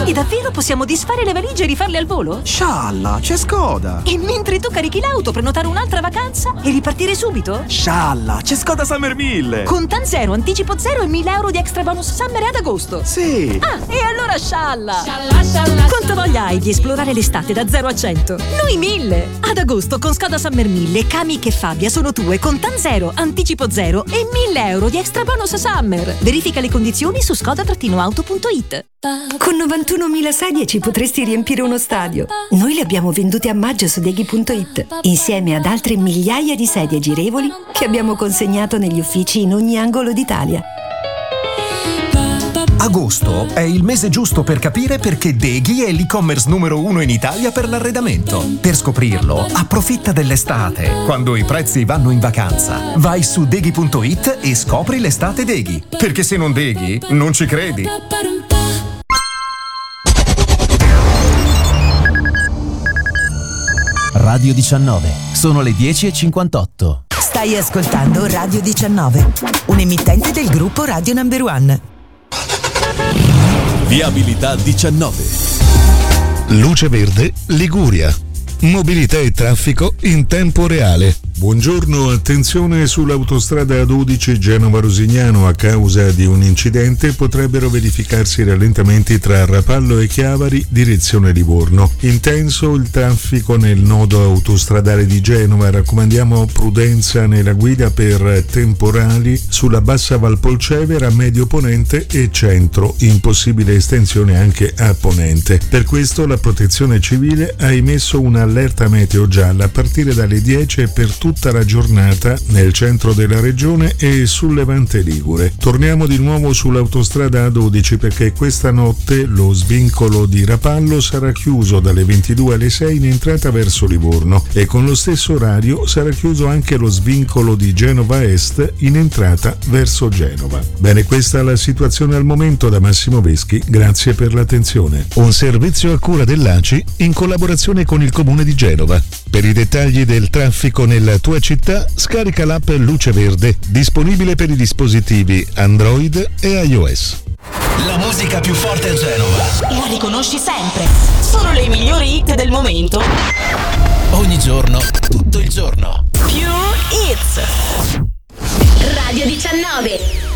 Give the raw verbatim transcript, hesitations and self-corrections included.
Quindi davvero possiamo disfare le valigie e rifarle al volo? Scialla, c'è Skoda! E mentre tu carichi l'auto, prenotare un'altra vacanza e ripartire subito? Scialla, c'è Skoda Summer mille! Con Tan Zero, anticipo zero e mille euro di extra bonus summer ad agosto. Sì! Ah, e allora scialla! Scialla, scialla! Quanta voglia hai di esplorare l'estate da zero a cento? Noi mille! Ad agosto con Skoda Summer mille, Kamiq e Fabia sono tue con Tan Zero, anticipo zero e mille euro di extra bonus summer. Verifica le condizioni su skoda auto punto it. Con novantunomila sedie ci potresti riempire uno stadio. Noi le abbiamo vendute a maggio su deghi punto it, insieme ad altre migliaia di sedie girevoli che abbiamo consegnato negli uffici in ogni angolo d'Italia. Agosto è il mese giusto per capire perché Deghi è l'e-commerce numero uno in Italia per l'arredamento. Per scoprirlo, approfitta dell'estate, quando i prezzi vanno in vacanza. Vai su deghi punto it e scopri l'estate Deghi. Perché se non Deghi, non ci credi. Radio diciannove, sono le dieci e cinquantotto. Stai ascoltando Radio diciannove, un emittente del gruppo Radio Number One. Viabilità diciannove. Luce Verde, Liguria. Mobilità e traffico in tempo reale. Buongiorno, attenzione sull'autostrada A dodici Genova-Rosignano. A causa di un incidente potrebbero verificarsi rallentamenti tra Rapallo e Chiavari, direzione Livorno. Intenso il traffico nel nodo autostradale di Genova. Raccomandiamo prudenza nella guida per temporali sulla bassa Valpolcevera, medio ponente e centro, in possibile estensione anche a ponente. Per questo la Protezione Civile ha emesso un'allerta meteo gialla a partire dalle dieci e per tutta la giornata nel centro della regione e sul Levante Ligure. Torniamo di nuovo sull'autostrada A dodici perché questa notte lo svincolo di Rapallo sarà chiuso dalle ventidue alle sei in entrata verso Livorno e con lo stesso orario sarà chiuso anche lo svincolo di Genova Est in entrata verso Genova. Bene, questa è la situazione al momento. Da Massimo Veschi, grazie per l'attenzione. Un servizio a cura dell'A C I in collaborazione con il Comune di Genova. Per i dettagli del traffico nella tua città, scarica l'app Luce Verde, disponibile per i dispositivi Android e iOS. La musica più forte a Genova la riconosci sempre. Sono le migliori hit del momento. Ogni giorno, tutto il giorno. Più hits. Radio diciannove.